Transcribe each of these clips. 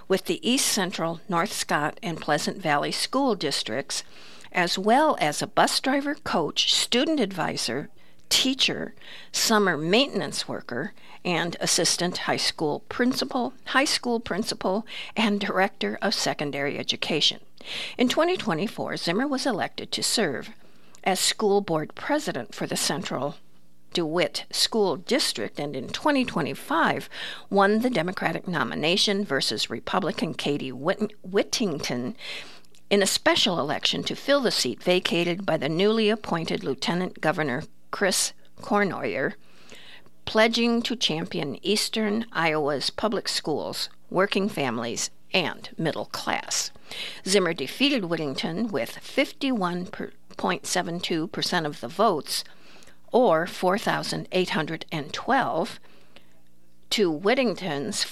with the East Central, North Scott, and Pleasant Valley school districts, as well as a bus driver, coach, student advisor, teacher, summer maintenance worker, and assistant high school principal, and director of secondary education. In 2024, Zimmer was elected to serve as school board president for the Central DeWitt School District, and in 2025 won the Democratic nomination versus Republican Katie Whittington in a special election to fill the seat vacated by the newly appointed Lieutenant Governor Chris Cournoyer, pledging to champion Eastern Iowa's public schools, working families, and middle class. Zimmer defeated Whittington with 51.72% of the votes, or 4,812, to Whittington's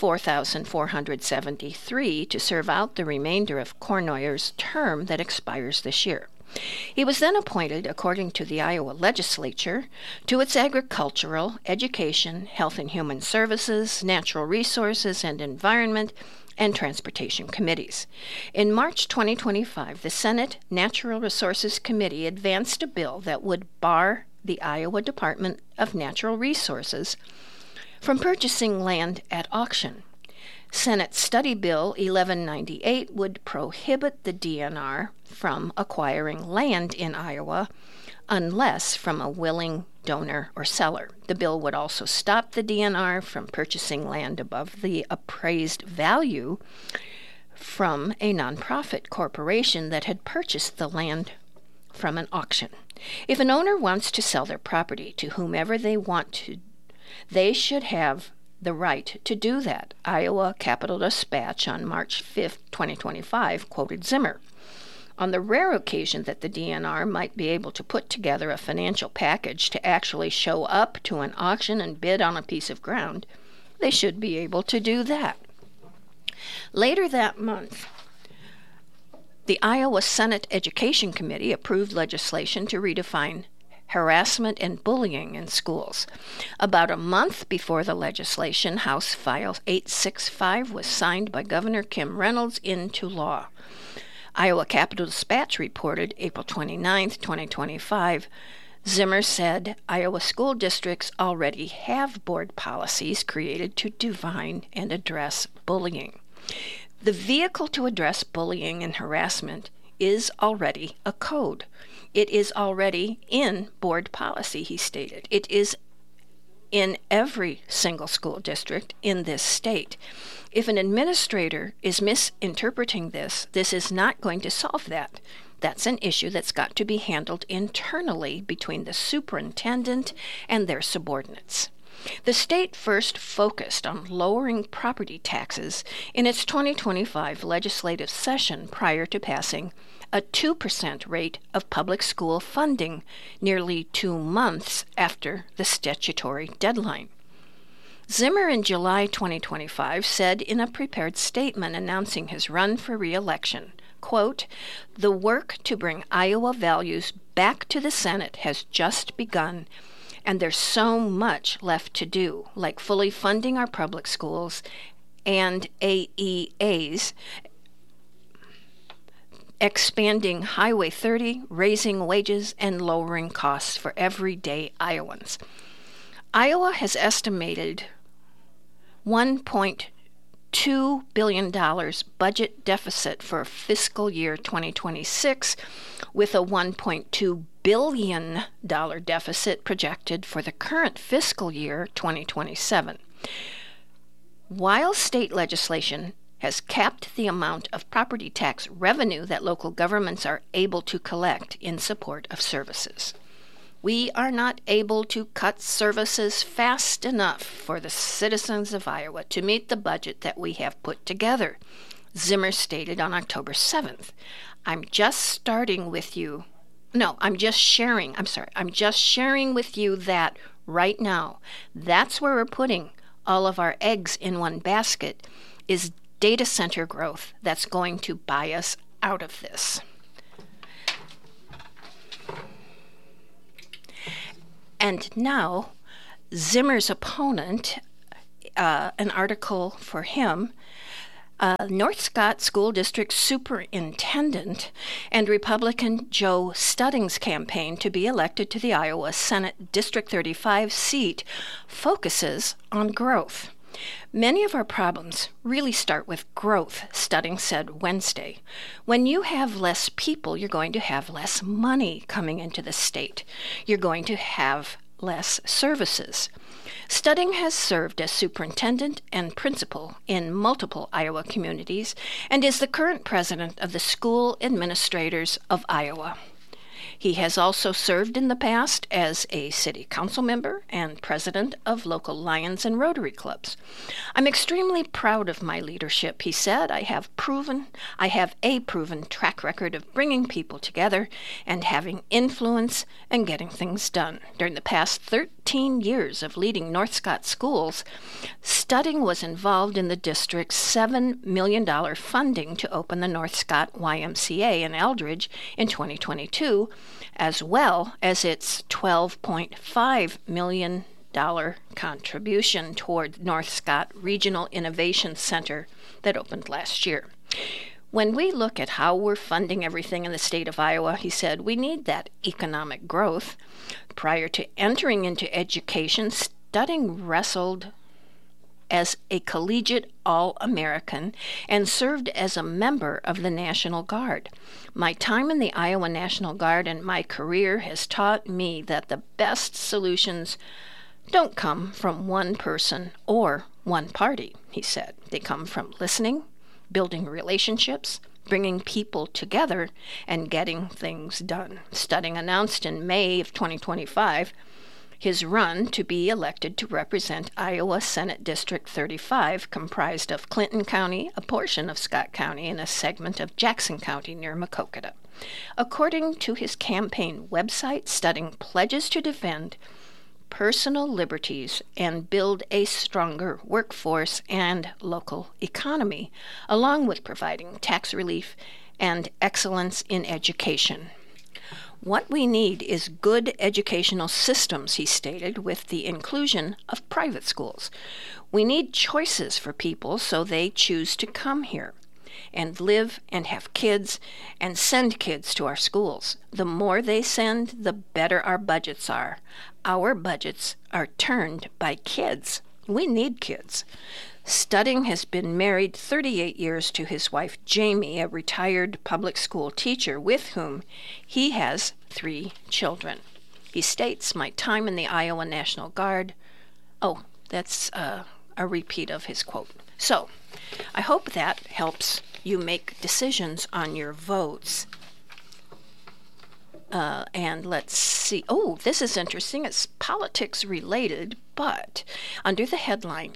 4,473 to serve out the remainder of Cournoyer's term that expires this year. He was then appointed, according to the Iowa legislature, to its agricultural, education, health and human services, natural resources and environment, and transportation committees. In March 2025, the Senate Natural Resources Committee advanced a bill that would bar the Iowa Department of Natural Resources from purchasing land at auction. Senate Study Bill 1198 would prohibit the DNR from acquiring land in Iowa unless from a willing donor or seller. The bill would also stop the DNR from purchasing land above the appraised value from a nonprofit corporation that had purchased the land from an auction. If an owner wants to sell their property to whomever they want to, they should have the right to do that. Iowa Capital Dispatch on March 5, 2025, quoted Zimmer. On the rare occasion that the DNR might be able to put together a financial package to actually show up to an auction and bid on a piece of ground, they should be able to do that. Later that month, the Iowa Senate Education Committee approved legislation to redefine harassment and bullying in schools. About a month before the legislation, House File 865 was signed by Governor Kim Reynolds into law. Iowa Capital Dispatch reported April 29, 2025, Zimmer said Iowa school districts already have board policies created to define and address bullying. The vehicle to address bullying and harassment is already a code. It is already in board policy, he stated. It is in every single school district in this state. If an administrator is misinterpreting this is not going to solve that. That's an issue that's got to be handled internally between the superintendent and their subordinates. The state first focused on lowering property taxes in its 2025 legislative session prior to passing a 2% rate of public school funding nearly 2 months after the statutory deadline. Zimmer in July 2025 said in a prepared statement announcing his run for re-election, quote, "The work to bring Iowa values back to the Senate has just begun, and there's so much left to do, like fully funding our public schools and AEAs, expanding Highway 30, raising wages, and lowering costs for everyday Iowans." Iowa has estimated $1.2 billion budget deficit for fiscal year 2026, with a $1.2 billion deficit projected for the current fiscal year 2027. While state legislation has capped the amount of property tax revenue that local governments are able to collect in support of services, we are not able to cut services fast enough for the citizens of Iowa to meet the budget that we have put together, Zimmer stated on October 7th. I'm just sharing with you that right now. That's where we're putting all of our eggs in one basket, is data center growth that's going to buy us out of this. And now, Zimmer's opponent, an article for him, North Scott School District Superintendent and Republican Joe Studding's campaign to be elected to the Iowa Senate District 35 seat focuses on growth. Many of our problems really start with growth, Studding said Wednesday. When you have less people, you're going to have less money coming into the state. You're going to have less services. Studding has served as superintendent and principal in multiple Iowa communities and is the current president of the School Administrators of Iowa. He has also served in the past as a city council member and president of local Lions and Rotary clubs. I'm extremely proud of my leadership, he said. I have a proven track record of bringing people together and having influence and getting things done. During the past 13 years of leading North Scott schools, Studding was involved in the district's $7 million funding to open the North Scott YMCA in Eldridge in 2022, as well as its $12.5 million contribution toward North Scott Regional Innovation Center that opened last year. When we look at how we're funding everything in the state of Iowa, he said, we need that economic growth. Prior to entering into education, Studding wrestled as a collegiate All-American and served as a member of the National Guard. My time in the Iowa National Guard and my career has taught me that the best solutions don't come from one person or one party, he said. They come from listening, building relationships, bringing people together, and getting things done. Studding announced in May of 2025 his run to be elected to represent Iowa Senate District 35, comprised of Clinton County, a portion of Scott County, and a segment of Jackson County near Maquoketa. According to his campaign website, Studding pledges to defend personal liberties and build a stronger workforce and local economy, along with providing tax relief and excellence in education. What we need is good educational systems, he stated, with the inclusion of private schools. We need choices for people so they choose to come here and live and have kids and send kids to our schools. The more they send, the better our budgets are. Our budgets are turned by kids. We need kids. Studding has been married 38 years to his wife Jamie, a retired public school teacher with whom he has 3 children. He states, my time in the Iowa National Guard. Oh, that's a repeat of his quote. So, I hope that helps you make decisions on your votes. And let's see. Oh, this is interesting. It's politics related, but under the headline,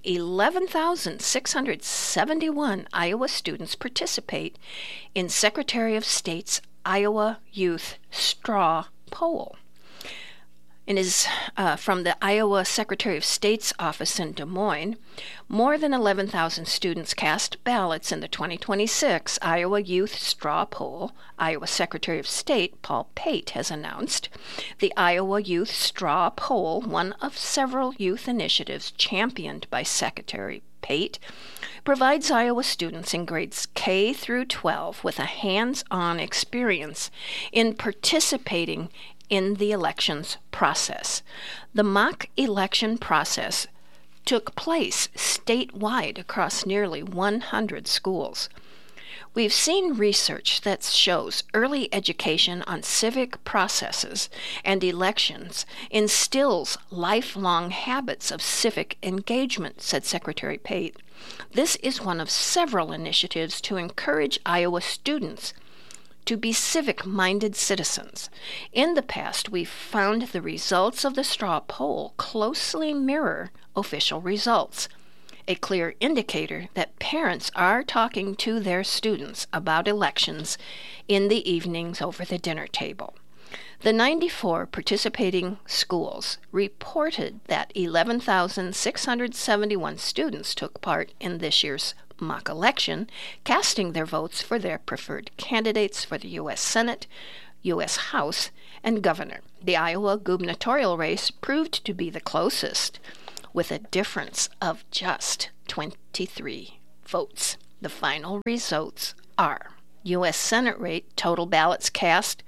11,671 Iowa students participate in Secretary of State's Iowa Youth Straw Poll. It is from the Iowa Secretary of State's office in Des Moines. More than 11,000 students cast ballots in the 2026 Iowa Youth Straw Poll, Iowa Secretary of State Paul Pate has announced. The Iowa Youth Straw Poll, one of several youth initiatives championed by Secretary Pate, provides Iowa students in grades K through 12 with a hands-on experience in participating in the elections process. The mock election process took place statewide across nearly 100 schools. We've seen research that shows early education on civic processes and elections instills lifelong habits of civic engagement, said Secretary Pate. This is one of several initiatives to encourage Iowa students to be civic-minded citizens. In the past, we've found the results of the straw poll closely mirror official results, a clear indicator that parents are talking to their students about elections in the evenings over the dinner table. The 94 participating schools reported that 11,671 students took part in this year's mock election, casting their votes for their preferred candidates for the U.S. Senate, U.S. House, and Governor. The Iowa gubernatorial race proved to be the closest, with a difference of just 23 votes. The final results are U.S. Senate rate, total ballots cast,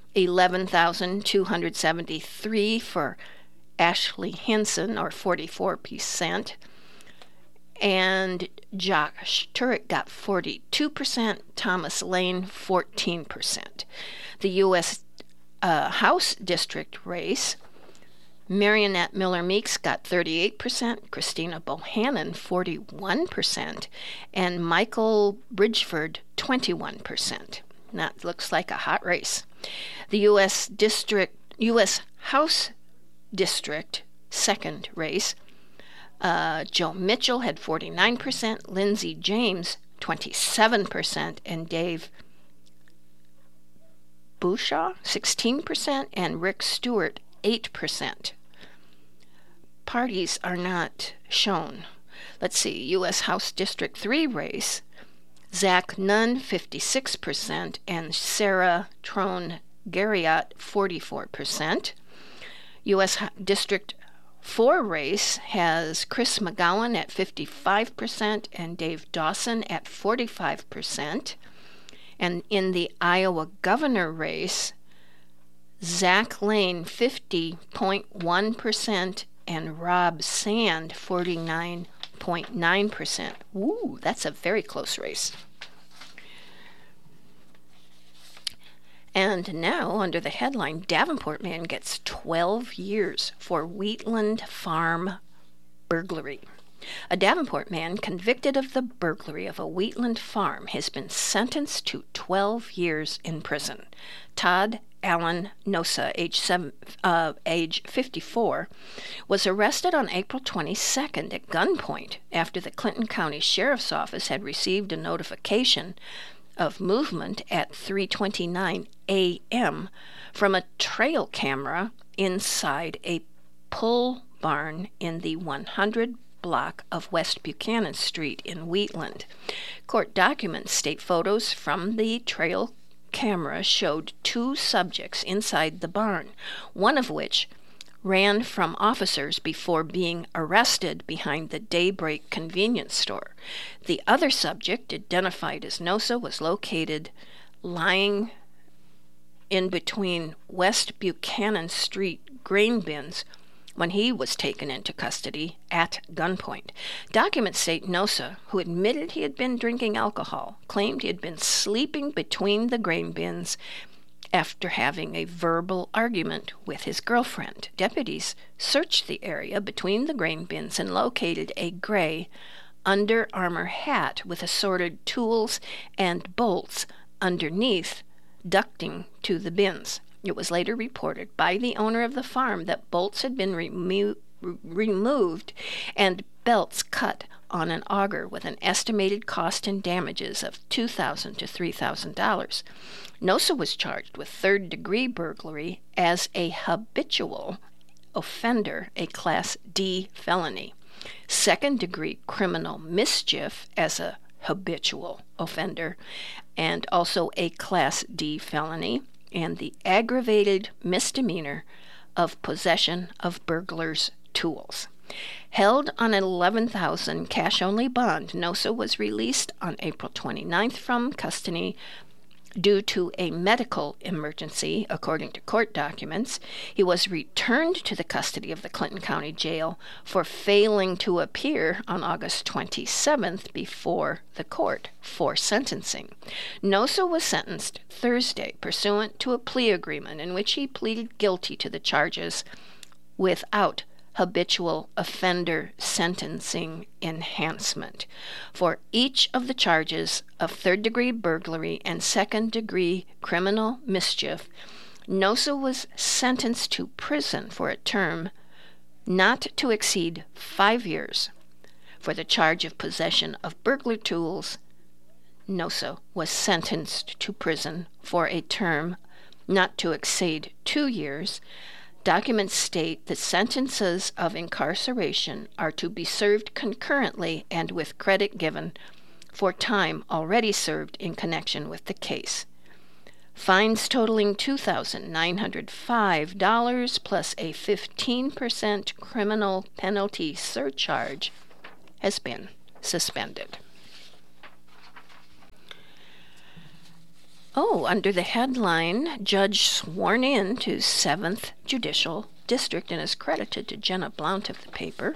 11,273 for Ashley Hinson, or 44%, and Josh Turek got 42%, Thomas Lane 14%. The U.S. House District race, Marionette Miller Meeks got 38%, Christina Bohannon 41%, and Michael Bridgeford 21%. That looks like a hot race. The U.S. House District second race, Joe Mitchell had 49%, Lindsey James 27%, and Dave Bushaw 16%, and Rick Stewart 8%. Parties are not shown. Let's see, U.S. House District 3 race, Zach Nunn 56%, and Sarah Trone Garriott 44%. U.S. District 4 race has Chris McGowan at 55% and Dave Dawson at 45%. And in the Iowa governor race, Zach Lane 50.1% and Rob Sand 49.9%. Ooh, that's a very close race. And now, under the headline, Davenport man gets 12 years for Wheatland Farm burglary. A Davenport man convicted of the burglary of a Wheatland farm has been sentenced to 12 years in prison. Todd Allen Nosa, age 54, was arrested on April 22nd at gunpoint after the Clinton County Sheriff's Office had received a notification of movement at 3:29 a.m. from a trail camera inside a pole barn in the 100 block of West Buchanan Street in Wheatland. Court documents state photos from the trail camera showed two subjects inside the barn, one of which ran from officers before being arrested behind the Daybreak convenience store. The other subject, identified as Nosa, was located lying in between West Buchanan Street grain bins when he was taken into custody at gunpoint. Documents state Nosa, who admitted he had been drinking alcohol, claimed he had been sleeping between the grain bins after having a verbal argument with his girlfriend. Deputies searched the area between the grain bins and located a gray Under Armour hat with assorted tools and bolts underneath, ducting to the bins. It was later reported by the owner of the farm that bolts had been removed and belts cut on an auger with an estimated cost in damages of $2,000 to $3,000. Nosa was charged with third-degree burglary as a habitual offender, a Class D felony, second-degree criminal mischief as a habitual offender, and also a Class D felony, and the aggravated misdemeanor of possession of burglar's tools. Held on an $11,000 cash-only bond, Nosa was released on April 29th from custody due to a medical emergency, according to court documents. He was returned to the custody of the Clinton County Jail for failing to appear on August 27th before the court for sentencing. Nosa was sentenced Thursday pursuant to a plea agreement in which he pleaded guilty to the charges without habitual offender sentencing enhancement. For each of the charges of third-degree burglary and second-degree criminal mischief, Nosa was sentenced to prison for a term not to exceed 5 years. For the charge of possession of burglar tools, Nosa was sentenced to prison for a term not to exceed 2 years. Documents state that sentences of incarceration are to be served concurrently and with credit given for time already served in connection with the case. Fines totaling $2,905 plus a 15% criminal penalty surcharge has been suspended. Oh, under the headline, Judge Sworn In to 7th Judicial District, and is credited to Jenna Blount of the paper.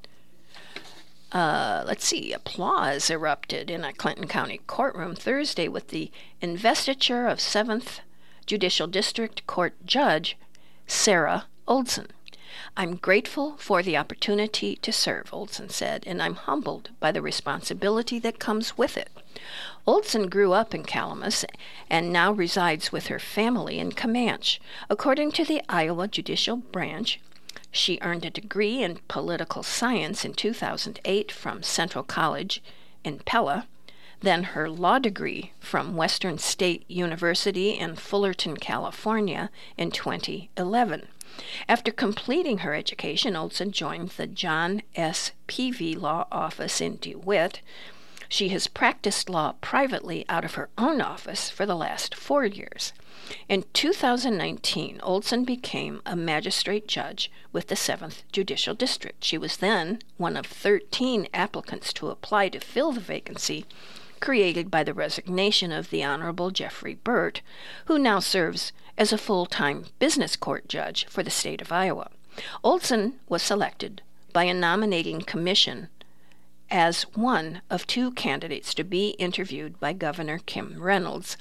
Let's see, applause erupted in a Clinton County courtroom Thursday with the investiture of 7th Judicial District Court Judge Sarah Olson. I'm grateful for the opportunity to serve, Olson said, and I'm humbled by the responsibility that comes with it. Olson grew up in Calamus and now resides with her family in Comanche. According to the Iowa Judicial Branch, she earned a degree in political science in 2008 from Central College in Pella, then her law degree from Western State University in Fullerton, California in 2011. After completing her education, Olson joined the John S. Peavy Law Office in DeWitt. She has practiced law privately out of her own office for the last 4 years. In 2019, Olson became a magistrate judge with the 7th Judicial District. She was then one of 13 applicants to apply to fill the vacancy created by the resignation of the Honorable Jeffrey Burt, who now serves as a full-time business court judge for the state of Iowa. Olson was selected by a nominating commission as one of 2 candidates to be interviewed by Governor Kim Reynolds.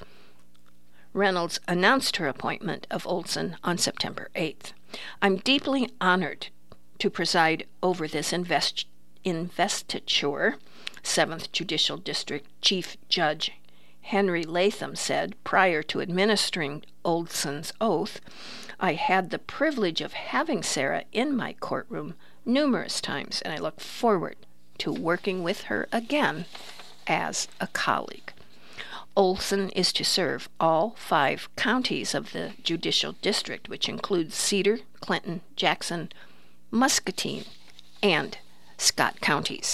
Reynolds announced her appointment of Olson on September 8th. I'm deeply honored to preside over this investiture, 7th Judicial District Chief Judge Henry Latham said prior to administering Olson's oath. I had the privilege of having Sarah in my courtroom numerous times, and I look forward to working with her again as a colleague. Olson is to serve all 5 counties of the Judicial District, which includes Cedar, Clinton, Jackson, Muscatine, and Scott counties.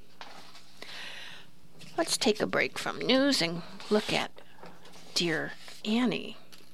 Let's take a break from news and look at Dear Annie.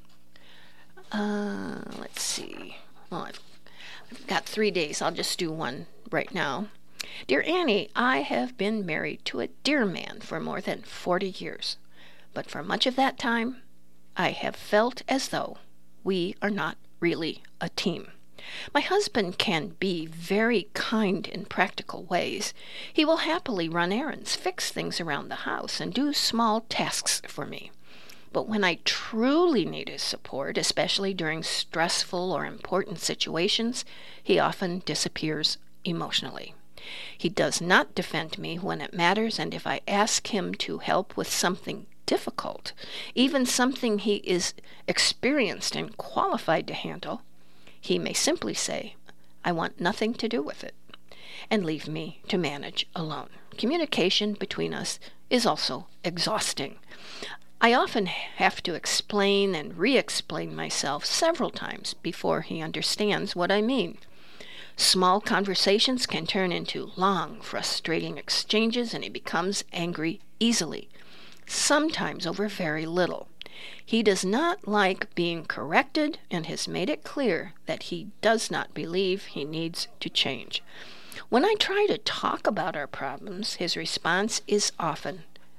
Let's see. Well, I've got 3 days. I'll just do one right now. Dear Annie, I have been married to a dear man for more than 40 years. But for much of that time, I have felt as though we are not really a team. My husband can be very kind in practical ways. He will happily run errands, fix things around the house, and do small tasks for me. But when I truly need his support, especially during stressful or important situations, he often disappears emotionally. He does not defend me when it matters, and if I ask him to help with something difficult, even something he is experienced and qualified to handle, he may simply say, I want nothing to do with it, and leave me to manage alone. Communication between us is also exhausting. I often have to explain and re-explain myself several times before he understands what I mean. Small conversations can turn into long, frustrating exchanges, and he becomes angry easily, sometimes over very little. He does not like being corrected and has made it clear that he does not believe he needs to change. When I try to talk about our problems, his response is often,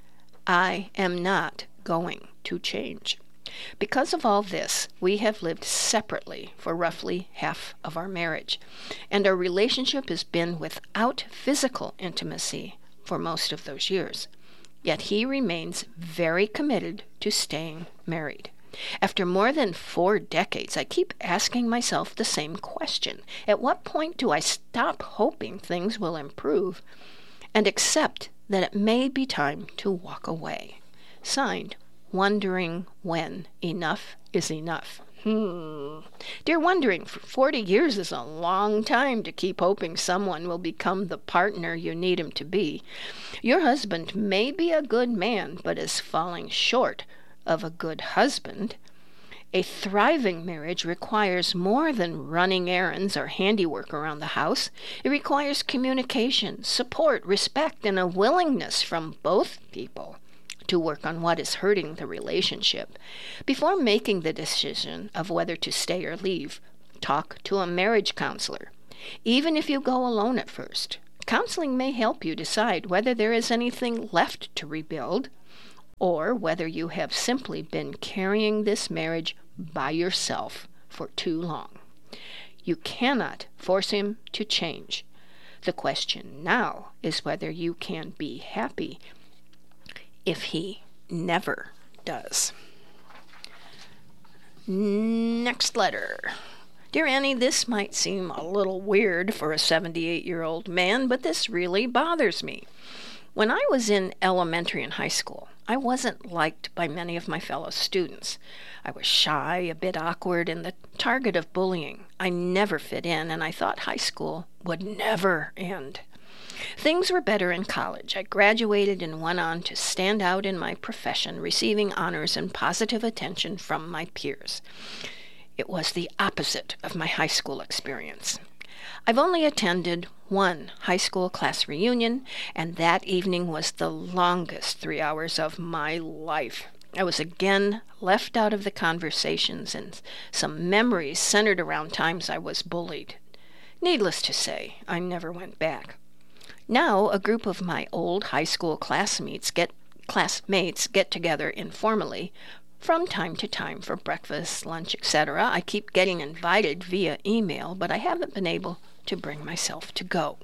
I am not going to change. Because of all this, we have lived separately for roughly half of our marriage, and our relationship has been without physical intimacy for most of those years. Yet he remains very committed to staying married. After more than 4 decades, I keep asking myself the same question. At what point do I stop hoping things will improve and accept that it may be time to walk away? Signed, Wondering When Enough is Enough. Dear Wondering, for 40 years is a long time to keep hoping someone will become the partner you need him to be. Your husband may be a good man, but is falling short of a good husband. A thriving marriage requires more than running errands or handiwork around the house. It requires communication, support, respect, and a willingness from both people to work on what is hurting the relationship. Before making the decision of whether to stay or leave, talk to a marriage counselor. Even if you go alone at first, counseling may help you decide whether there is anything left to rebuild or whether you have simply been carrying this marriage by yourself for too long. You cannot force him to change. The question now is whether you can be happy if he never does. Next letter. Dear Annie, this might seem a little weird for a 78-year-old man, but this really bothers me. When I was in elementary and high school, I wasn't liked by many of my fellow students. I was shy, a bit awkward, and the target of bullying. I never fit in, and I thought high school would never end. Things were better in college. I graduated and went on to stand out in my profession, receiving honors and positive attention from my peers. It was the opposite of my high school experience. I've only attended one high school class reunion, and that evening was the longest 3 hours of my life. I was again left out of the conversations, and some memories centered around times I was bullied. Needless to say, I never went back. Now, a group of my old high school classmates get together informally from time to time for breakfast, lunch, etc. I keep getting invited via email, but I haven't been able to bring myself to go.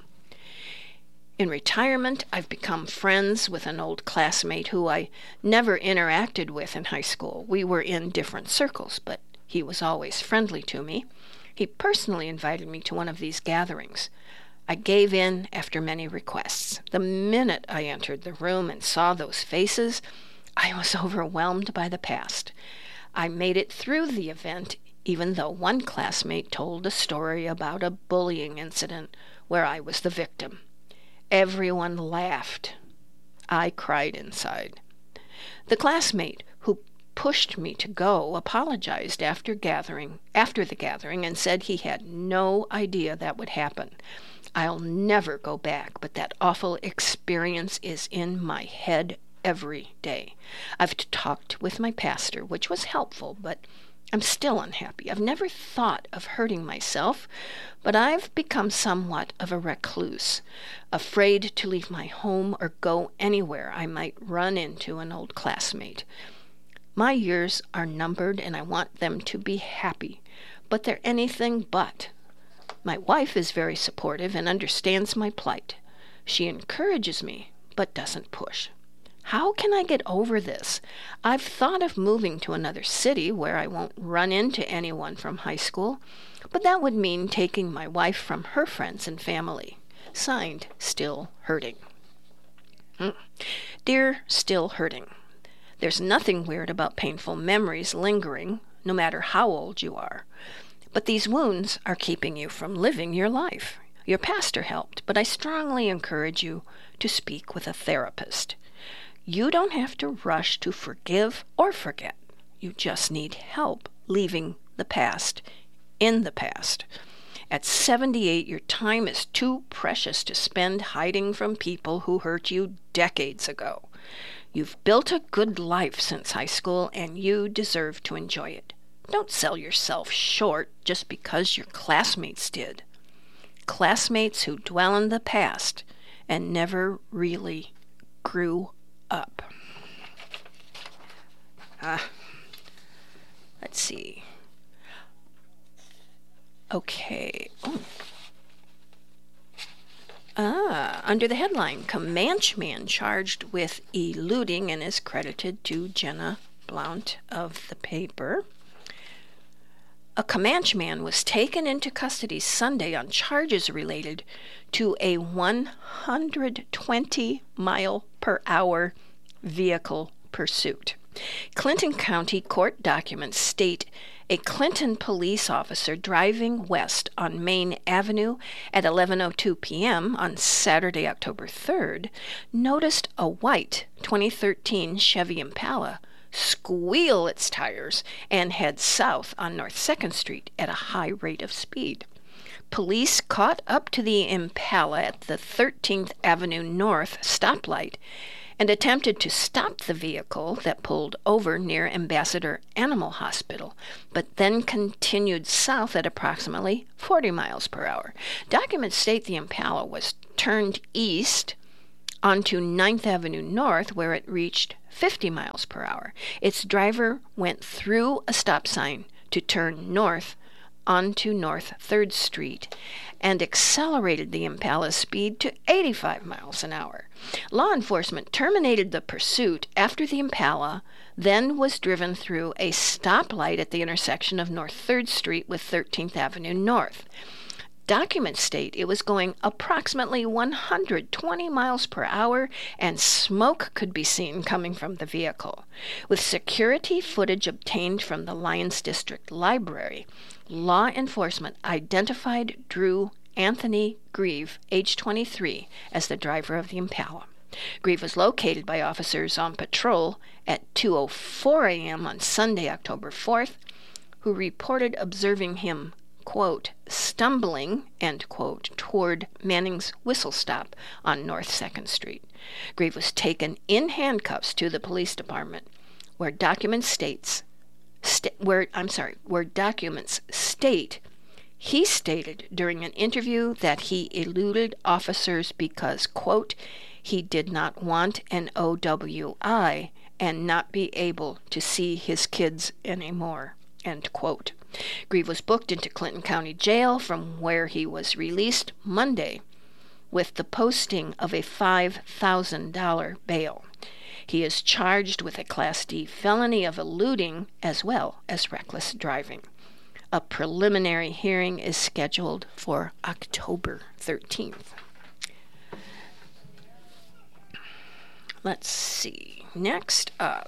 In retirement, I've become friends with an old classmate who I never interacted with in high school. We were in different circles, but he was always friendly to me. He personally invited me to one of these gatherings. I gave in after many requests. The minute I entered the room and saw those faces, I was overwhelmed by the past. I made it through the event, even though one classmate told a story about a bullying incident where I was the victim. Everyone laughed. I cried inside. The classmate who pushed me to go apologized after the gathering and said he had no idea that would happen. I'll never go back, but that awful experience is in my head every day. I've talked with my pastor, which was helpful, but I'm still unhappy. I've never thought of hurting myself, but I've become somewhat of a recluse, afraid to leave my home or go anywhere I might run into an old classmate. My years are numbered, and I want them to be happy, but they're anything but. My wife is very supportive and understands my plight. She encourages me, but doesn't push. How can I get over this? I've thought of moving to another city where I won't run into anyone from high school, but that would mean taking my wife from her friends and family. Signed, Still Hurting. Dear Still Hurting, there's nothing weird about painful memories lingering, no matter how old you are. But these wounds are keeping you from living your life. Your pastor helped, but I strongly encourage you to speak with a therapist. You don't have to rush to forgive or forget. You just need help leaving the past in the past. At 78, your time is too precious to spend hiding from people who hurt you decades ago. You've built a good life since high school, and you deserve to enjoy it. Don't sell yourself short just because your classmates did. Classmates who dwell in the past and never really grew up. Let's see. Okay. Under the headline, Comanche Man charged with eluding and is credited to Jenna Blount of the paper. A Comanche man was taken into custody Sunday on charges related to a 120-mile-per-hour vehicle pursuit. Clinton County court documents state a Clinton police officer driving west on Main Avenue at 11:02 p.m. on Saturday, October 3rd, noticed a white 2013 Chevy Impala squeal its tires and head south on North 2nd Street at a high rate of speed. Police caught up to the Impala at the 13th Avenue North stoplight and attempted to stop the vehicle that pulled over near Ambassador Animal Hospital, but then continued south at approximately 40 miles per hour. Documents state the Impala was turned east onto 9th Avenue North, where it reached 50 miles per hour. Its driver went through a stop sign to turn north onto North 3rd Street and accelerated the Impala's speed to 85 miles an hour. Law enforcement terminated the pursuit after the Impala then was driven through a stoplight at the intersection of North 3rd Street with 13th Avenue North. Documents state it was going approximately 120 miles per hour and smoke could be seen coming from the vehicle. With security footage obtained from the Lyons District Library, law enforcement identified Drew Anthony Grieve, age 23, as the driver of the Impala. Grieve was located by officers on patrol at 2:04 a.m. on Sunday, October 4th, who reported observing him, quote, stumbling, end quote, toward Manning's Whistle Stop on North 2nd Street. Grieve was taken in handcuffs to the police department, where documents state he stated during an interview that he eluded officers because, quote, he did not want an OWI and not be able to see his kids anymore, end quote. Grieve was booked into Clinton County Jail, from where he was released Monday with the posting of a $5,000 bail. He is charged with a Class D felony of eluding as well as reckless driving. A preliminary hearing is scheduled for October 13th. Let's see. Next up,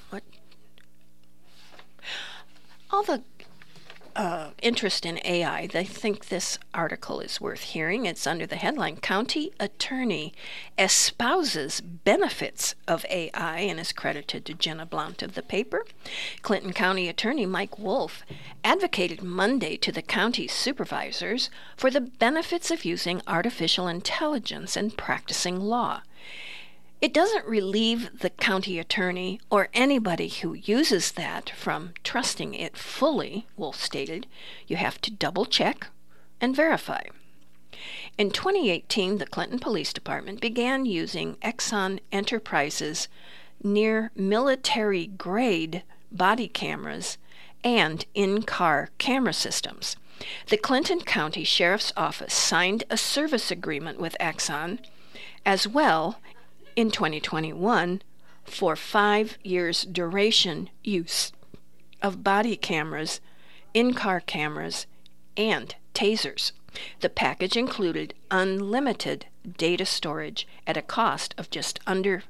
all the interest in AI, they think this article is worth hearing. It's under the headline, County Attorney Espouses Benefits of AI, and is credited to Jenna Blount of the paper. Clinton County Attorney Mike Wolf advocated Monday to the county supervisors for the benefits of using artificial intelligence in practicing law. It doesn't relieve the county attorney or anybody who uses that from trusting it fully, Wolf stated. You have to double check and verify. In 2018, the Clinton Police Department began using Exxon Enterprises near military-grade body cameras and in-car camera systems. The Clinton County Sheriff's Office signed a service agreement with Exxon as well in 2021 for 5 years duration use of body cameras, in-car cameras, and tasers. The package included unlimited data storage at a cost of just under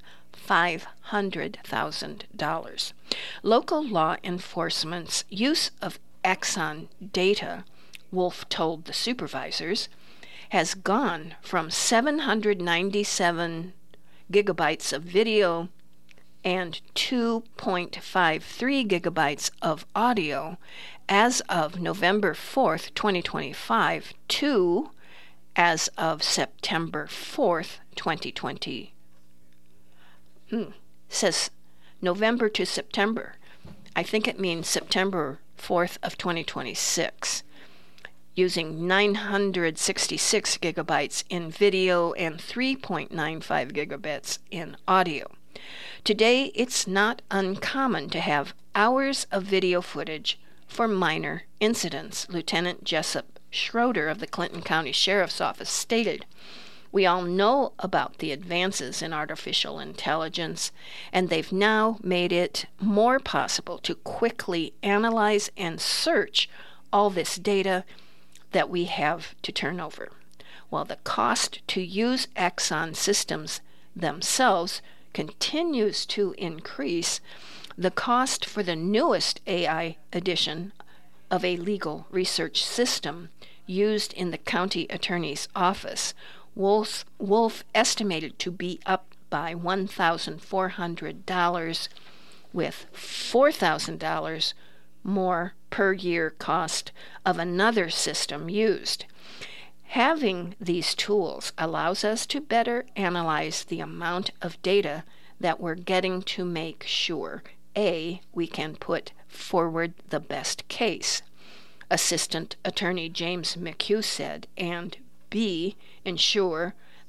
$500,000. Local law enforcement's use of Exxon data, Wolf told the supervisors, has gone from 797 gigabytes of video and 2.53 gigabytes of audio as of November 4th, 2025 to as of September 4th, 2020. Says November to September. I think it means September 4th of 2026. Using 966 gigabytes in video and 3.95 gigabits in audio. Today, it's not uncommon to have hours of video footage for minor incidents, Lieutenant Jessup Schroeder of the Clinton County Sheriff's Office stated. We all know about the advances in artificial intelligence, and they've now made it more possible to quickly analyze and search all this data that we have to turn over. While the cost to use Exxon systems themselves continues to increase, the cost for the newest AI edition of a legal research system used in the county attorney's office, Wolf estimated to be up by $1,400, with $4,000 more per year cost of another system used. Having these tools allows us to better analyze the amount of data that we're getting to make sure, A, we can put forward the best case, Assistant Attorney James McHugh said, and B, ensure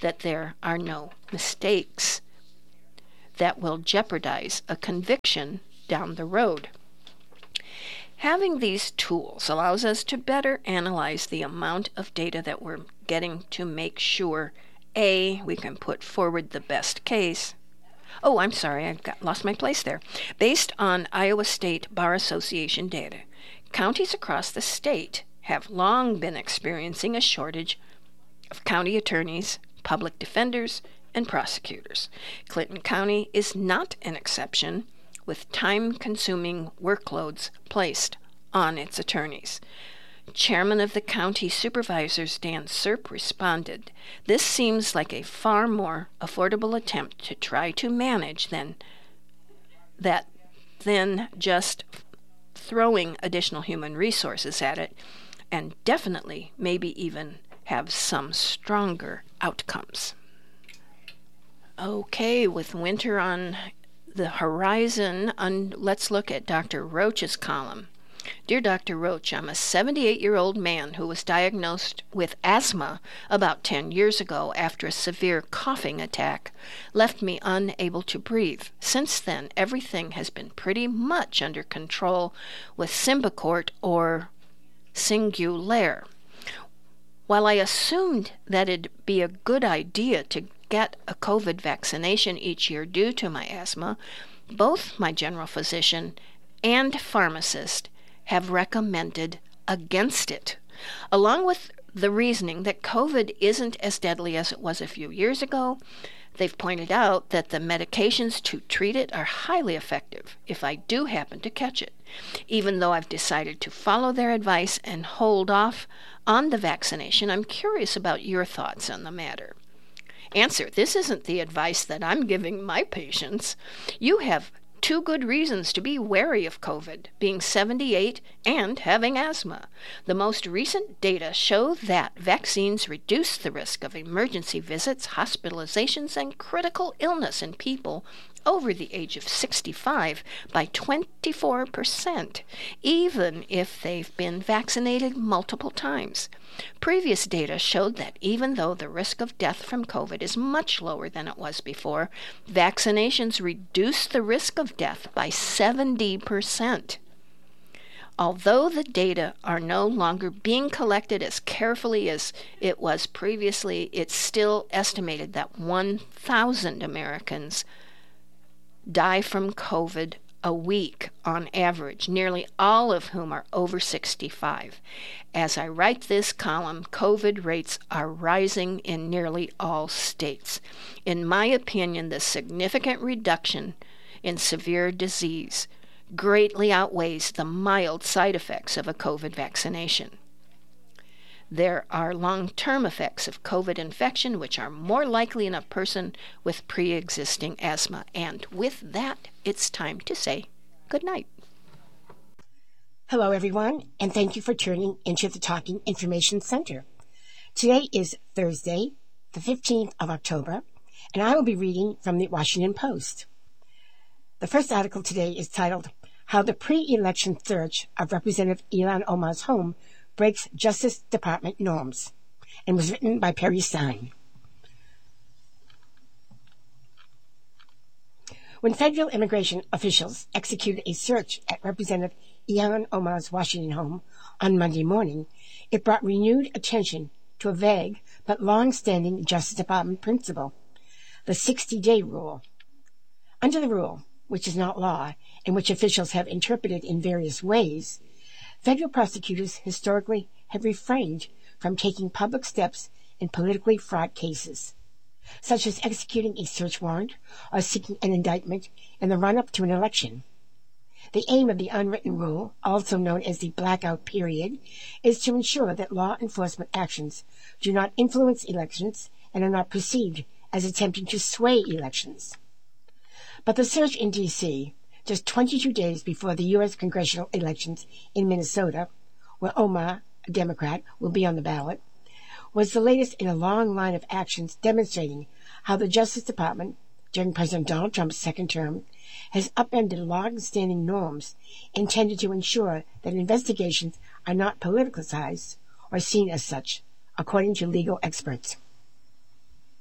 that there are no mistakes that will jeopardize a conviction down the road. Having these tools allows us to better analyze the amount of data that we're getting to make sure, A, we can put forward the best case. Oh, I'm sorry, lost my place there. Based on Iowa State Bar Association data, counties across the state have long been experiencing a shortage of county attorneys, public defenders, and prosecutors. Clinton County is not an exception, with time-consuming workloads placed on its attorneys. Chairman of the County Supervisors, Dan Serp, responded, "This seems like a far more affordable attempt to try to manage than just throwing additional human resources at it, and definitely maybe even have some stronger outcomes." Okay, with winter on the horizon, let's look at Dr. Roach's column. Dear Dr. Roach, I'm a 78-year-old man who was diagnosed with asthma about 10 years ago after a severe coughing attack left me unable to breathe. Since then, everything has been pretty much under control with Symbicort or Singulair. While I assumed that it'd be a good idea to get a COVID vaccination each year due to my asthma, both my general physician and pharmacist have recommended against it, along with the reasoning that COVID isn't as deadly as it was a few years ago. They've pointed out that the medications to treat it are highly effective if I do happen to catch it. Even though I've decided to follow their advice and hold off on the vaccination, I'm curious about your thoughts on the matter. Answer: this isn't the advice that I'm giving my patients. You have two good reasons to be wary of COVID, being 78 and having asthma. The most recent data show that vaccines reduce the risk of emergency visits, hospitalizations, and critical illness in people over the age of 65 by 24%, even if they've been vaccinated multiple times. Previous data showed that even though the risk of death from COVID is much lower than it was before, vaccinations reduce the risk of death by 70%. Although the data are no longer being collected as carefully as it was previously, it's still estimated that 1,000 Americans die from COVID a week on average, nearly all of whom are over 65. As I write this column, COVID rates are rising in nearly all states. In my opinion, the significant reduction in severe disease greatly outweighs the mild side effects of a COVID vaccination. There are long-term effects of COVID infection which are more likely in a person with pre-existing asthma. And with that, it's time to say good night. Hello, everyone, and thank you for tuning into the Talking Information Center. Today is Thursday, the 15th of October, and I will be reading from the Washington Post. The first article today is titled, "How the Pre-Election Search of Representative Ilhan Omar's Home Breaks Justice Department Norms," and was written by Perry Stein. When federal immigration officials executed a search at Representative Ilhan Omar's Washington home on Monday morning, it brought renewed attention to a vague but long-standing Justice Department principle, the 60-day rule. Under the rule, which is not law, and which officials have interpreted in various ways, federal prosecutors historically have refrained from taking public steps in politically fraught cases, such as executing a search warrant or seeking an indictment in the run-up to an election. The aim of the unwritten rule, also known as the blackout period, is to ensure that law enforcement actions do not influence elections and are not perceived as attempting to sway elections. But the search in D.C., just 22 days before the U.S. congressional elections in Minnesota, where Omar, a Democrat, will be on the ballot, was the latest in a long line of actions demonstrating how the Justice Department, during President Donald Trump's second term, has upended long-standing norms intended to ensure that investigations are not politicized or seen as such, according to legal experts.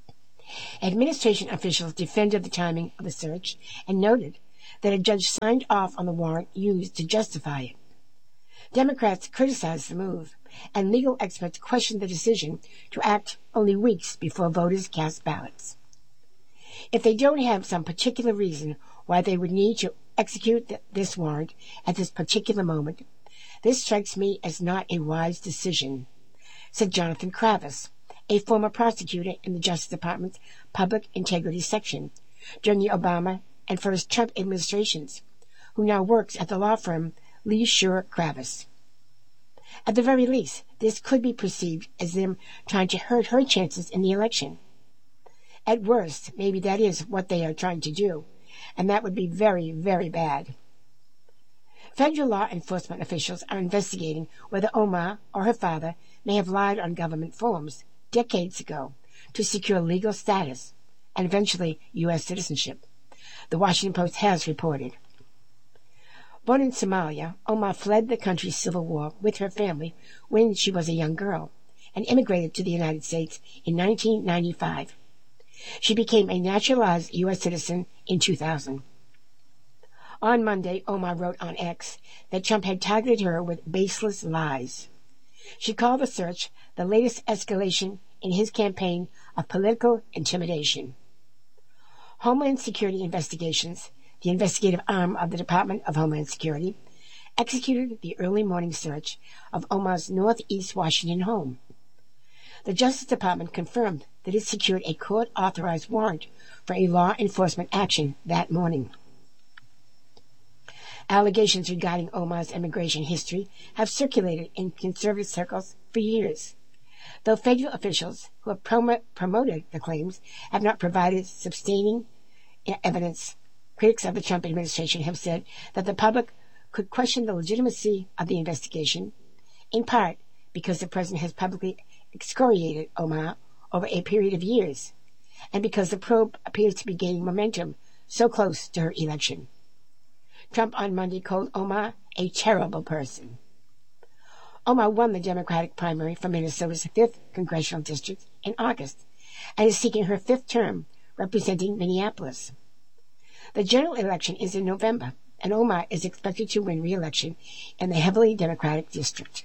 Administration officials defended the timing of the search and noted that a judge signed off on the warrant used to justify it. Democrats criticized the move, and legal experts questioned the decision to act only weeks before voters cast ballots. If they don't have some particular reason why they would need to execute this warrant at this particular moment, this strikes me as not a wise decision, said Jonathan Kravis, a former prosecutor in the Justice Department's Public Integrity Section during the Obama and first Trump administrations, who now works at the law firm Lee Shur Kravis. At the very least, this could be perceived as them trying to hurt her chances in the election. At worst, maybe that is what they are trying to do, and that would be very, very bad. Federal law enforcement officials are investigating whether Omar or her father may have lied on government forms decades ago to secure legal status and eventually U.S. citizenship, the Washington Post has reported. Born in Somalia, Omar fled the country's civil war with her family when she was a young girl and immigrated to the United States in 1995. She became a naturalized U.S. citizen in 2000. On Monday, Omar wrote on X that Trump had targeted her with baseless lies. She called the search the latest escalation in his campaign of political intimidation. Homeland Security Investigations, the investigative arm of the Department of Homeland Security, executed the early morning search of Omar's Northeast Washington home. The Justice Department confirmed that it secured a court-authorized warrant for a law enforcement action that morning. Allegations regarding Omar's immigration history have circulated in conservative circles for years, though federal officials who have promoted the claims have not provided sustaining evidence. Critics of the Trump administration have said that the public could question the legitimacy of the investigation, in part because the president has publicly excoriated Omar over a period of years, and because the probe appears to be gaining momentum so close to her election. Trump on Monday called Omar a terrible person. Omar won the Democratic primary for Minnesota's 5th congressional district in August and is seeking her 5th term representing Minneapolis. The general election is in November, and Omar is expected to win re-election in the heavily Democratic district.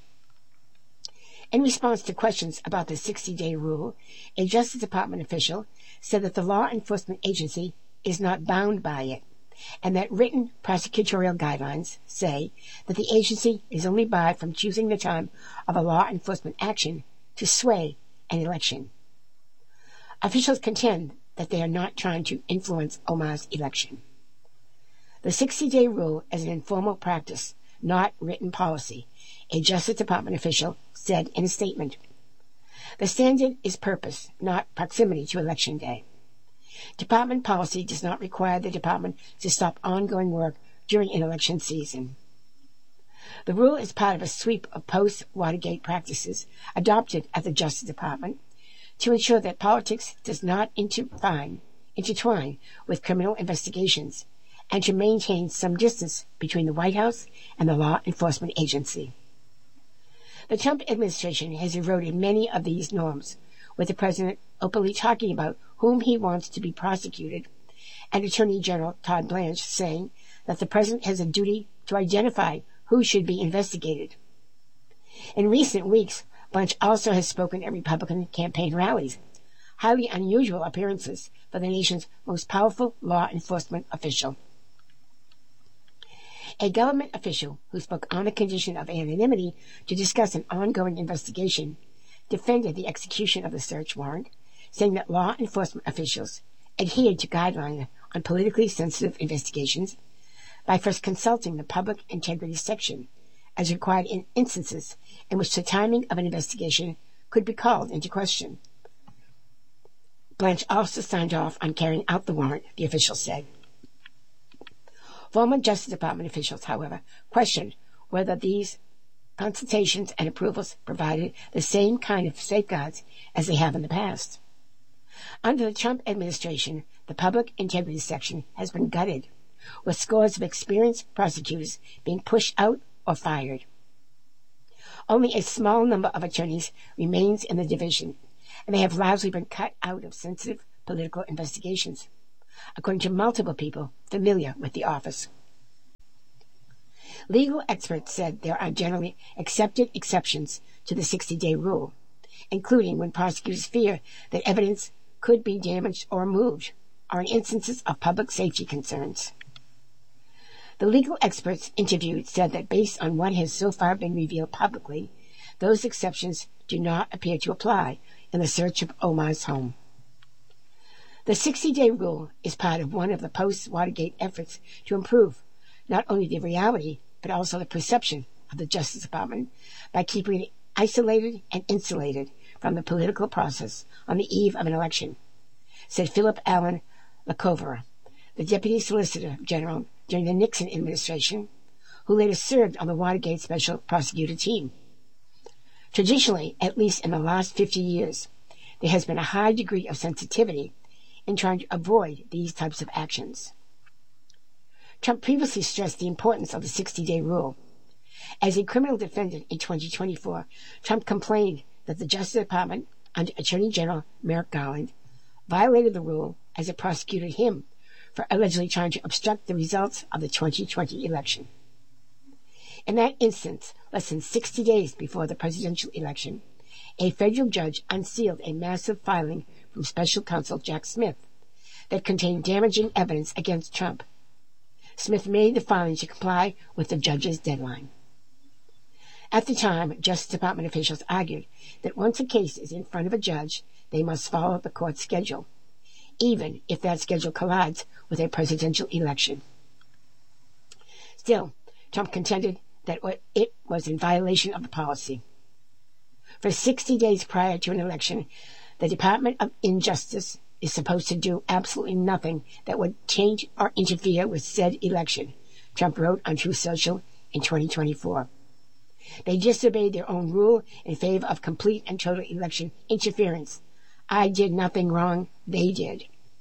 In response to questions about the 60-day rule, a Justice Department official said that the law enforcement agency is not bound by it, and that written prosecutorial guidelines say that the agency is only barred from choosing the time of a law enforcement action to sway an election. Officials contend that they are not trying to influence Omar's election. The 60-day rule is an informal practice, not written policy, a Justice Department official said in a statement. The standard is purpose, not proximity to Election Day. Department policy does not require the department to stop ongoing work during an election season. The rule is part of a sweep of post-Watergate practices adopted at the Justice Department to ensure that politics does not intertwine with criminal investigations and to maintain some distance between the White House and the law enforcement agency. The Trump administration has eroded many of these norms, with the president openly talking about whom he wants to be prosecuted, and Attorney General Todd Blanche saying that the president has a duty to identify who should be investigated. In recent weeks, Blanche also has spoken at Republican campaign rallies, highly unusual appearances for the nation's most powerful law enforcement official. A government official who spoke on the condition of anonymity to discuss an ongoing investigation defended the execution of the search warrant, saying that law enforcement officials adhered to guidelines on politically sensitive investigations by first consulting the Public Integrity Section, as required in instances in which the timing of an investigation could be called into question. Blanche also signed off on carrying out the warrant, the official said. Former Justice Department officials, however, questioned whether these consultations and approvals provided the same kind of safeguards as they have in the past. Under the Trump administration, the Public Integrity Section has been gutted, with scores of experienced prosecutors being pushed out or fired. Only a small number of attorneys remains in the division, and they have largely been cut out of sensitive political investigations, according to multiple people familiar with the office. Legal experts said there are generally accepted exceptions to the 60-day rule, including when prosecutors fear that evidence could be damaged or moved, or in instances of public safety concerns. The legal experts interviewed said that based on what has so far been revealed publicly, those exceptions do not appear to apply in the search of Omar's home. The 60-day rule is part of one of the post-Watergate efforts to improve not only the reality but also the perception of the Justice Department by keeping it isolated and insulated from the political process on the eve of an election, said Philip Allen Lacovera, the Deputy Solicitor General during the Nixon administration, who later served on the Watergate Special Prosecutor team. Traditionally, at least in the last 50 years, there has been a high degree of sensitivity in trying to avoid these types of actions. Trump previously stressed the importance of the 60-day rule. As a criminal defendant in 2024, Trump complained that the Justice Department, under Attorney General Merrick Garland, violated the rule as it prosecuted him for allegedly trying to obstruct the results of the 2020 election. In that instance, less than 60 days before the presidential election, a federal judge unsealed a massive filing from special counsel Jack Smith that contained damaging evidence against Trump. Smith made the filing to comply with the judge's deadline. At the time, Justice Department officials argued that once a case is in front of a judge, they must follow the court schedule, even if that schedule collides with a presidential election. Still, Trump contended that it was in violation of the policy. For 60 days prior to an election, the Department of Injustice is supposed to do absolutely nothing that would change or interfere with said election, Trump wrote on Truth Social in 2024. They disobeyed their own rule in favor of complete and total election interference. I did nothing wrong, they did.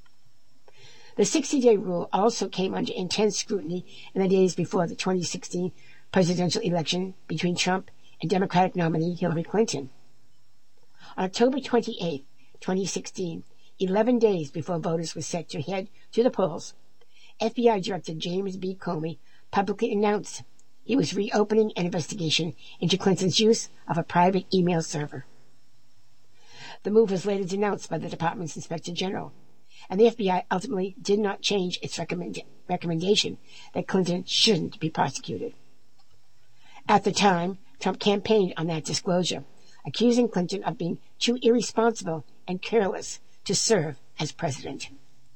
The 60-day rule also came under intense scrutiny in the days before the 2016 presidential election between Trump and Democratic nominee Hillary Clinton. On October 28, 2016, 11 days before voters were set to head to the polls, FBI Director James B. Comey publicly announced he was reopening an investigation into Clinton's use of a private email server. The move was later denounced by the department's Inspector General, and the FBI ultimately did not change its recommendation that Clinton shouldn't be prosecuted. At the time, Trump campaigned on that disclosure, accusing Clinton of being too irresponsible and careless to serve as president.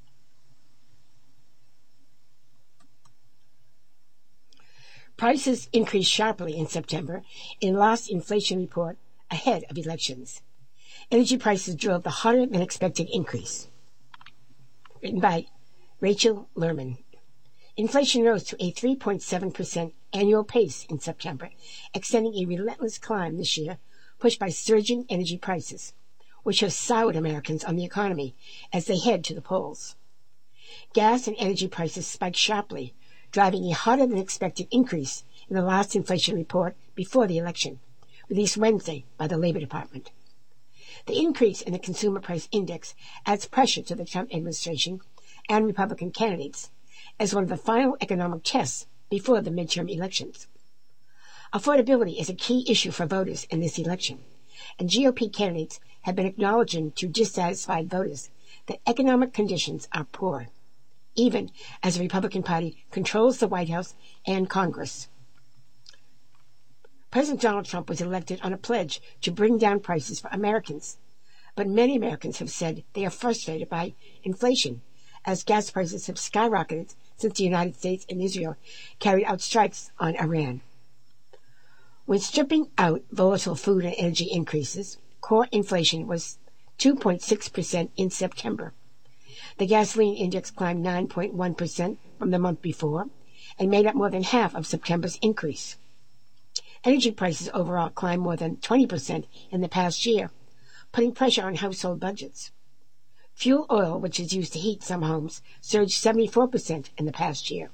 Prices increased sharply in September in last inflation report ahead of elections. Energy prices drove the hotter-than-expected increase. Written by Rachel Lerman. Inflation rose to a 3.7% annual pace in September, extending a relentless climb this year, pushed by surging energy prices, which have soured Americans on the economy as they head to the polls. Gas and energy prices spiked sharply, driving a hotter-than-expected increase in the last inflation report before the election, released Wednesday by the Labor Department. The increase in the Consumer Price Index adds pressure to the Trump administration and Republican candidates as one of the final economic tests before the midterm elections. Affordability is a key issue for voters in this election, and GOP candidates have been acknowledging to dissatisfied voters that economic conditions are poor, even as the Republican Party controls the White House and Congress. President Donald Trump was elected on a pledge to bring down prices for Americans, but many Americans have said they are frustrated by inflation, as gas prices have skyrocketed since the United States and Israel carried out strikes on Iran. When stripping out volatile food and energy increases, core inflation was 2.6% in September. The gasoline index climbed 9.1% from the month before and made up more than half of September's increase. Energy prices overall climbed more than 20% in the past year, putting pressure on household budgets. Fuel oil, which is used to heat some homes, surged 74% in the past year.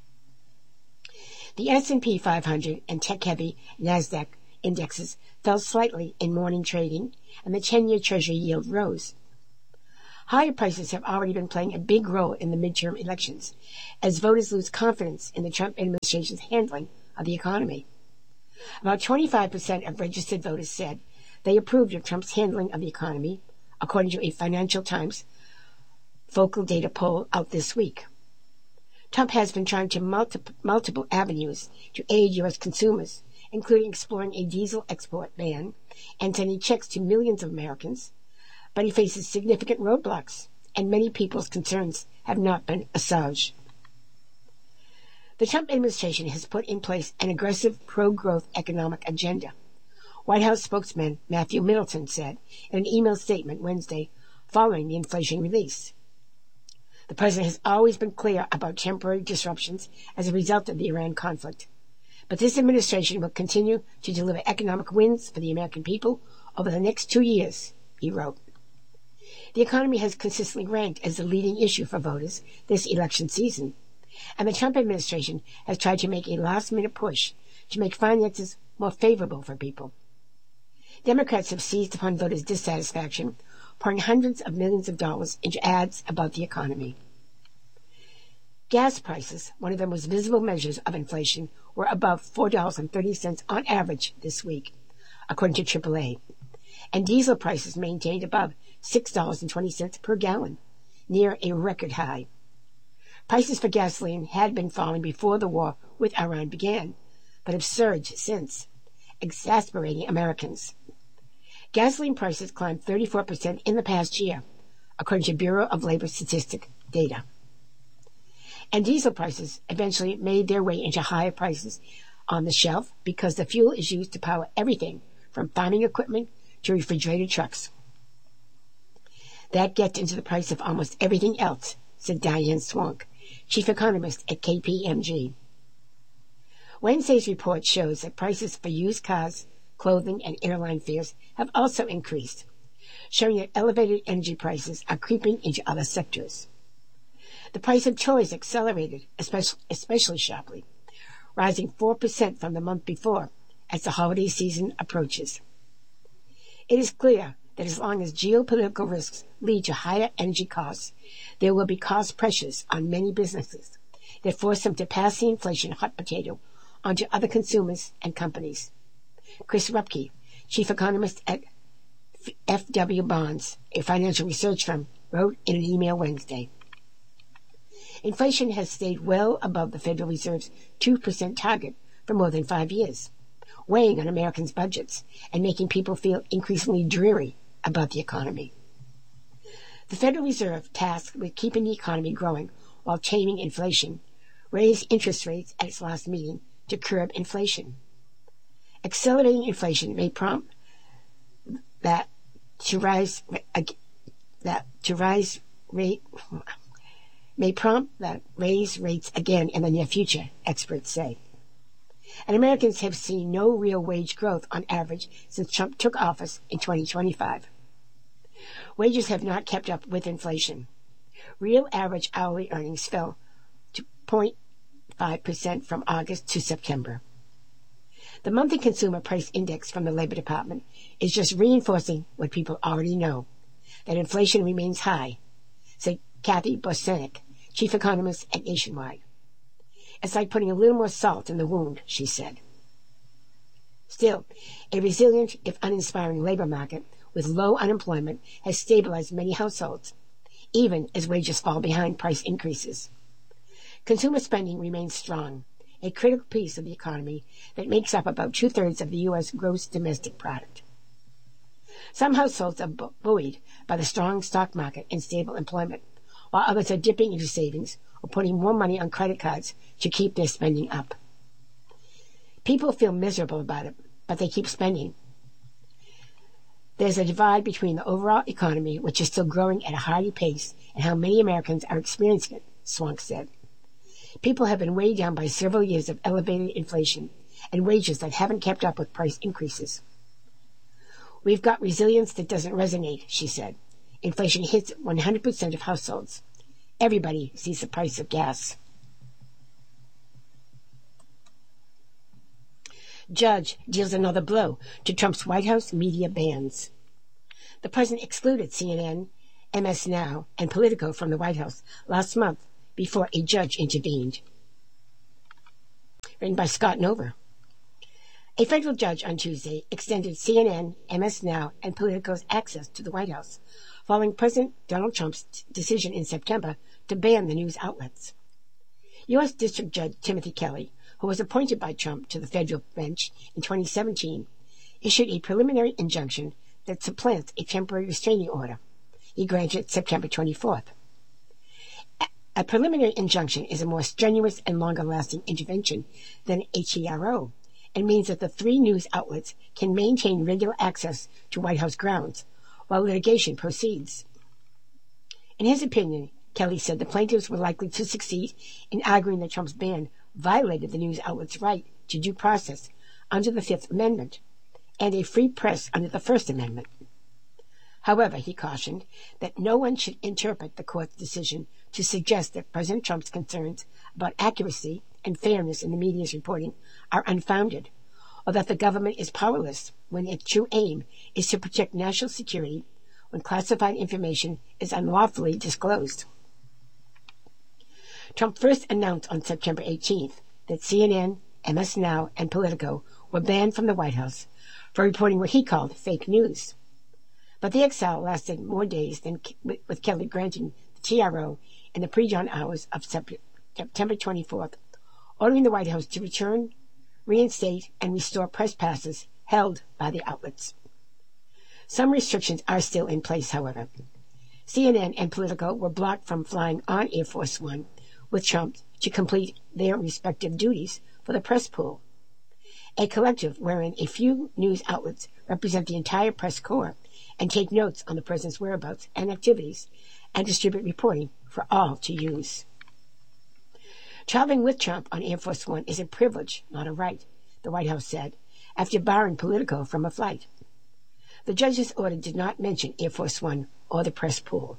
The S&P 500 and tech-heavy NASDAQ indexes fell slightly in morning trading, and the 10-year Treasury yield rose. Higher prices have already been playing a big role in the midterm elections, as voters lose confidence in the Trump administration's handling of the economy. About 25% of registered voters said they approved of Trump's handling of the economy, according to a Financial Times Focal Data poll out this week. Trump has been trying to multiple avenues to aid U.S. consumers, including exploring a diesel export ban and sending checks to millions of Americans, but he faces significant roadblocks, and many people's concerns have not been assuaged. The Trump administration has put in place an aggressive pro-growth economic agenda. White House spokesman Matthew Middleton said in an email statement Wednesday following the inflation release. The president has always been clear about temporary disruptions as a result of the Iran conflict. But this administration will continue to deliver economic wins for the American people over the next 2 years, he wrote. The economy has consistently ranked as the leading issue for voters this election season, and the Trump administration has tried to make a last-minute push to make finances more favorable for people. Democrats have seized upon voters' dissatisfaction, pouring hundreds of millions of dollars into ads about the economy. Gas prices, one of the most visible measures of inflation, were above $4.30 on average this week, according to AAA, and diesel prices maintained above $6.20 per gallon, near a record high. Prices for gasoline had been falling before the war with Iran began, but have surged since, exasperating Americans. Gasoline prices climbed 34% in the past year, according to Bureau of Labor Statistic data. And diesel prices eventually made their way into higher prices on the shelf because the fuel is used to power everything from farming equipment to refrigerated trucks. That gets into the price of almost everything else, said Diane Swank, chief economist at KPMG. Wednesday's report shows that prices for used cars, clothing, and airline fares have also increased, showing that elevated energy prices are creeping into other sectors. The price of toys accelerated, especially sharply, rising 4% from the month before as the holiday season approaches. It is clear that as long as geopolitical risks lead to higher energy costs, there will be cost pressures on many businesses that force them to pass the inflation hot potato onto other consumers and companies. Chris Rupke, chief economist at FW Bonds, a financial research firm, wrote in an email Wednesday. Inflation has stayed well above the Federal Reserve's 2% target for more than 5 years, weighing on Americans' budgets and making people feel increasingly dreary about the economy. The Federal Reserve, tasked with keeping the economy growing while taming inflation, raised interest rates at its last meeting to curb inflation. Accelerating inflation may prompt that raise rates again in the near future, experts say. And Americans have seen no real wage growth on average since Trump took office in 2025. Wages have not kept up with inflation. Real average hourly earnings fell to 0.5% from August to September. The monthly consumer price index from the Labor Department is just reinforcing what people already know, that inflation remains high, said Kathy Bosenek, chief economist at Nationwide. It's like putting a little more salt in the wound, she said. Still, a resilient, if uninspiring labor market with low unemployment has stabilized many households, even as wages fall behind price increases. Consumer spending remains strong, a critical piece of the economy that makes up about 2/3 of the U.S. gross domestic product. Some households are buoyed by the strong stock market and stable employment, while others are dipping into savings or putting more money on credit cards to keep their spending up. People feel miserable about it, but they keep spending. There's a divide between the overall economy, which is still growing at a hardy pace, and how many Americans are experiencing it, Swank said. People have been weighed down by several years of elevated inflation and wages that haven't kept up with price increases. We've got resilience that doesn't resonate, she said. Inflation hits 100% of households. Everybody sees the price of gas. Judge deals another blow to Trump's White House media bans. The president excluded CNN MS Now, and Politico from the White House last month before a judge intervened. Written by Scott Nover. A federal judge on Tuesday extended CNN, MS Now, and Politico's access to the White House, following President Donald Trump's decision in September to ban the news outlets. U.S. District Judge Timothy Kelly, who was appointed by Trump to the federal bench in 2017, issued a preliminary injunction that supplants a temporary restraining order. He granted September 24th. A preliminary injunction is a more strenuous and longer-lasting intervention than a TRO, and means that the three news outlets can maintain regular access to White House grounds while litigation proceeds. In his opinion, Kelly said the plaintiffs were likely to succeed in arguing that Trump's ban violated the news outlet's right to due process under the Fifth Amendment and a free press under the First Amendment. However, he cautioned that no one should interpret the court's decision to suggest that President Trump's concerns about accuracy and fairness in the media's reporting are unfounded, or that the government is powerless when its true aim is to protect national security when classified information is unlawfully disclosed. Trump first announced on September 18th that CNN, MS Now, and Politico were banned from the White House for reporting what he called fake news. But the exile lasted more days than with Kelly granting the TRO in the pre-dawn hours of September 24th, ordering the White House to return, reinstate, and restore press passes held by the outlets. Some restrictions are still in place, however. CNN and Politico were blocked from flying on Air Force One with Trump to complete their respective duties for the press pool, a collective wherein a few news outlets represent the entire press corps and take notes on the president's whereabouts and activities and distribute reporting for all to use. Traveling with Trump on Air Force One is a privilege, not a right, the White House said, after barring Politico from a flight. The judge's order did not mention Air Force One or the press pool.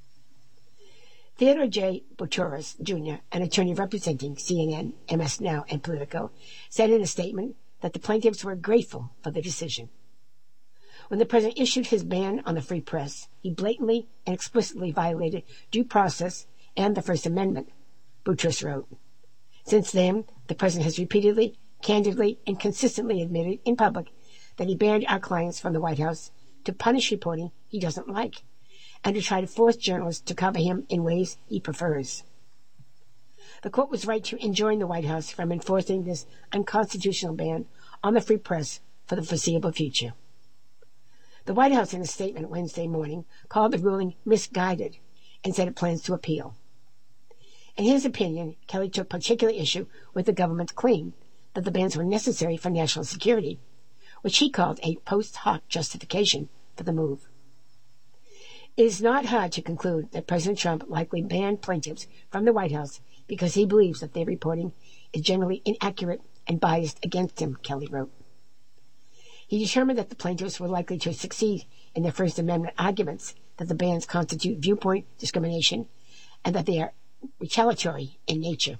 Theodore J. Boutrous, Jr., an attorney representing CNN, MS Now, and Politico, said in a statement that the plaintiffs were grateful for the decision. When the president issued his ban on the free press, he blatantly and explicitly violated due process and the First Amendment, Boutrous wrote. Since then, the president has repeatedly, candidly, and consistently admitted in public that he banned our clients from the White House to punish reporting he doesn't like and to try to force journalists to cover him in ways he prefers. The court was right to enjoin the White House from enforcing this unconstitutional ban on the free press for the foreseeable future. The White House, in a statement Wednesday morning, called the ruling misguided and said it plans to appeal. In his opinion, Kelly took particular issue with the government's claim that the bans were necessary for national security, which he called a post hoc justification for the move. It is not hard to conclude that President Trump likely banned plaintiffs from the White House because he believes that their reporting is generally inaccurate and biased against him, Kelly wrote. He determined that the plaintiffs were likely to succeed in their First Amendment arguments that the bans constitute viewpoint discrimination and that they are retaliatory in nature.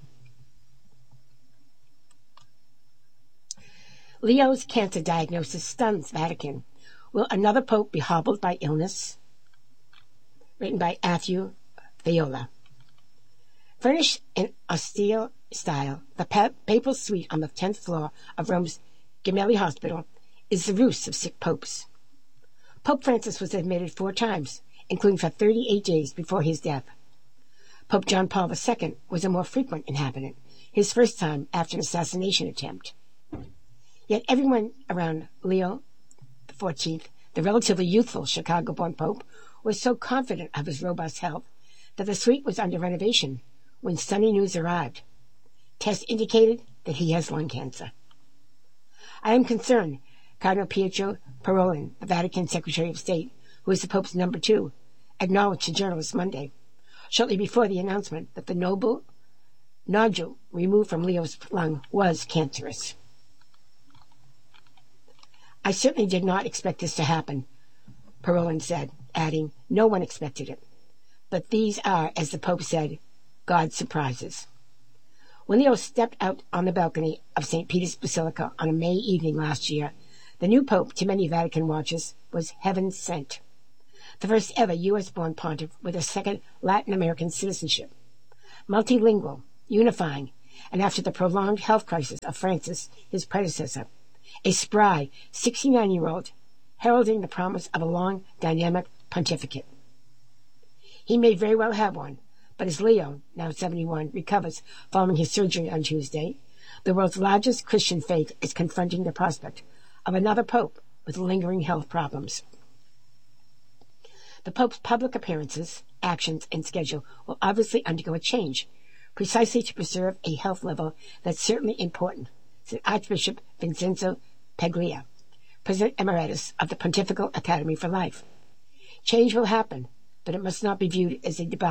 Leo's cancer diagnosis stuns Vatican. Will another pope be hobbled by illness? Written by Matthew Viola. Furnished in austere style, the papal suite on the 10th floor of Rome's Gemelli Hospital is the roost of sick popes. Pope Francis was admitted 4 times, including for 38 days before his death. Pope John Paul II was a more frequent inhabitant, his first time after an assassination attempt. Yet everyone around Leo XIV, the relatively youthful Chicago-born pope, was so confident of his robust health that the suite was under renovation when stunning news arrived. Tests indicated that he has lung cancer. I am concerned, Cardinal Pietro Parolin, the Vatican Secretary of State, who is the Pope's number 2, acknowledged to journalists Monday, shortly before the announcement that the nodule removed from Leo's lung was cancerous. I certainly did not expect this to happen, Parolin said, adding, no one expected it. But these are, as the Pope said, God's surprises. When Leo stepped out on the balcony of St. Peter's Basilica on a May evening last year, the new Pope, to many Vatican watchers, was heaven sent. the first ever U.S.-born pontiff with a second Latin American citizenship. Multilingual, unifying, and after the prolonged health crisis of Francis, his predecessor, a spry 69-year-old heralding the promise of a long, dynamic pontificate. He may very well have one, but as Leo, now 71, recovers following his surgery on Tuesday, the world's largest Christian faith is confronting the prospect of another pope with lingering health problems. The Pope's public appearances, actions, and schedule will obviously undergo a change, precisely to preserve a health level that's certainly important, said Archbishop Vincenzo Paglia, President Emeritus of the Pontifical Academy for Life. Change will happen, but it must not be viewed as a debacle.